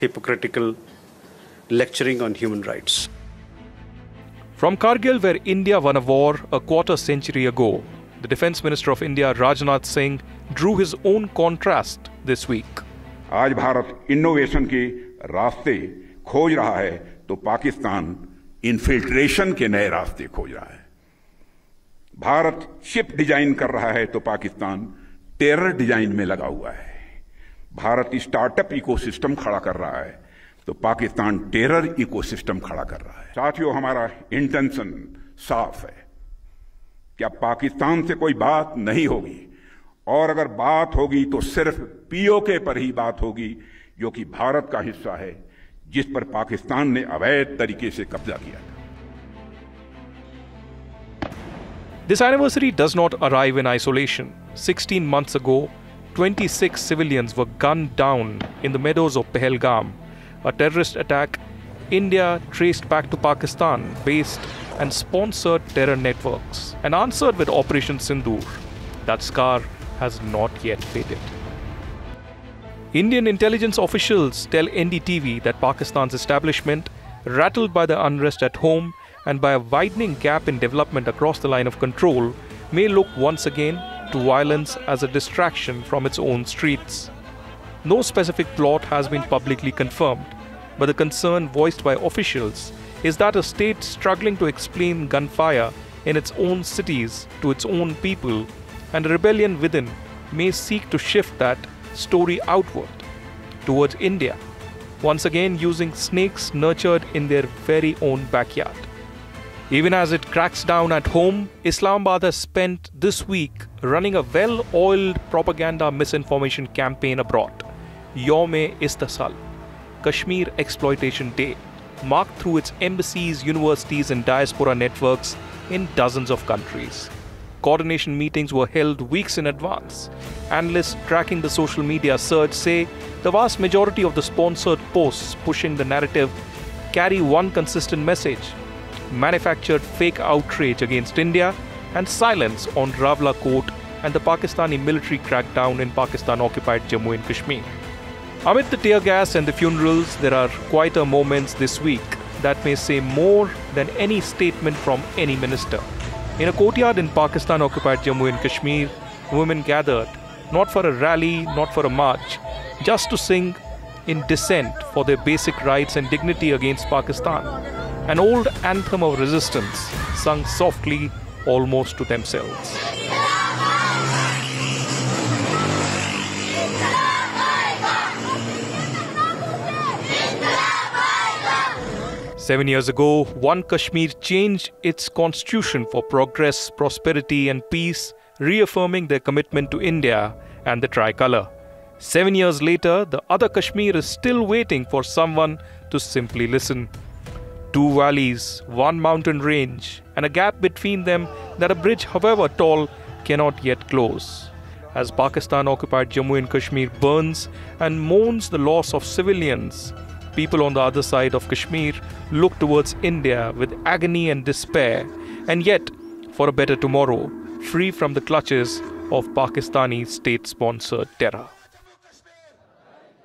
hypocritical lecturing on human rights. From Kargil, where India won a war a quarter century ago, the Defence Minister of India, Rajnath Singh, drew his own contrast this week. आज Bharat innovation के रास्ते खोज रहा है तो Pakistan infiltration के नए रास्ते खोज रहा है। भारत शिप डिजाइन कर रहा है तो पाकिस्तान टेरर डिजाइन में लगा हुआ है। भारत स्टार्टअप इकोसिस्टम खड़ा कर रहा है तो पाकिस्तान टेरर इकोसिस्टम खड़ा कर रहा है। साथियों, हमारा इंटेंशन साफ है कि अब पाकिस्तान से कोई बात नहीं होगी, और अगर बात होगी तो सिर्फ पीओके पर ही बात होगी, जो कि भारत का हिस्सा है, जिस पर पाकिस्तान ने अवैध तरीके से कब्जा किया था। This anniversary does not arrive in isolation. 16 months ago, 26 civilians were gunned down in the meadows of Pahalgam, a terrorist attack India traced back to Pakistan based and sponsored terror networks and answered with Operation Sindoor. That scar has not yet faded. Indian intelligence officials tell NDTV that Pakistan's establishment, rattled by the unrest at home and by a widening gap in development across the line of control, may look once again to violence as a distraction from its own streets. No specific plot has been publicly confirmed, but the concern voiced by officials is that a state struggling to explain gunfire in its own cities to its own people and a rebellion within may seek to shift that story outward towards India, once again using snakes nurtured in their very own backyard. Even as it cracks down at home, Islamabad has spent this week running a well-oiled propaganda misinformation campaign abroad. Yawm-e-Istisal, Kashmir Exploitation Day, marked through its embassies, universities and diaspora networks in dozens of countries. Coordination meetings were held weeks in advance. Analysts tracking the social media surge say the vast majority of the sponsored posts pushing the narrative carry one consistent message: manufactured fake outrage against India and silence on Ravla Court and the Pakistani military crackdown in Pakistan-occupied Jammu and Kashmir. Amid the tear gas and the funerals, there are quieter moments this week that may say more than any statement from any minister. In a courtyard in Pakistan-occupied Jammu and Kashmir, women gathered, not for a rally, not for a march, just to sing in dissent for their basic rights and dignity against Pakistan. An old anthem of resistance, sung softly, almost to themselves. Seven years ago, One Kashmir changed its constitution for progress, prosperity and peace, reaffirming their commitment to India and the tricolour. 7 years later, the other Kashmir is still waiting for someone to simply listen. Two valleys, one mountain range, and a gap between them that a bridge, however tall, cannot yet close. As Pakistan-occupied Jammu and Kashmir burns and mourns the loss of civilians, people on the other side of Kashmir look towards India with agony and despair, and yet for a better tomorrow, free from the clutches of Pakistani state-sponsored terror.